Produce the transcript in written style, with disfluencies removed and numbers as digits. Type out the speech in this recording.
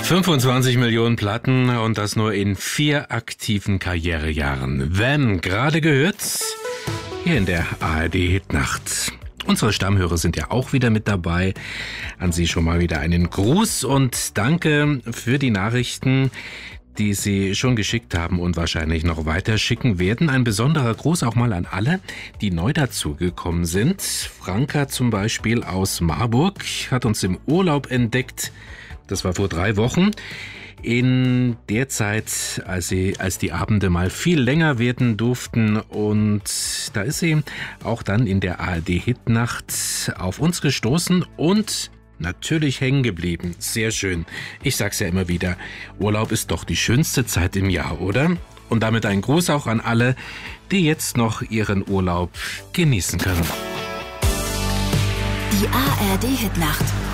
25 Millionen Platten und das nur in 4 aktiven Karrierejahren. Wham, gerade gehört, hier in der ARD-Hitnacht. Unsere Stammhörer sind ja auch wieder mit dabei. An Sie schon mal wieder einen Gruß und danke für die Nachrichten, die Sie schon geschickt haben und wahrscheinlich noch weiter schicken werden. Ein besonderer Gruß auch mal an alle, die neu dazugekommen sind. Franka zum Beispiel aus Marburg hat uns im Urlaub entdeckt. Das war vor 3 Wochen. In der Zeit, als die Abende mal viel länger werden durften, und da ist sie auch dann in der ARD-Hitnacht auf uns gestoßen und natürlich hängen geblieben. Sehr schön. Ich sag's ja immer wieder, Urlaub ist doch die schönste Zeit im Jahr, oder? Und damit ein Gruß auch an alle, die jetzt noch ihren Urlaub genießen können. Die ARD-Hitnacht.